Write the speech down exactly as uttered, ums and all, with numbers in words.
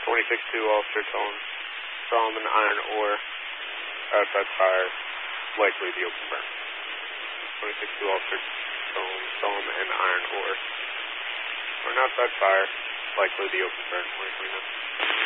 twenty-six two officer Tom, saw him in iron ore, outside fire, likely the open burn. twenty-six two officer Tom, saw him in iron ore, or an outside fire, likely the open burn, twenty twenty-nine.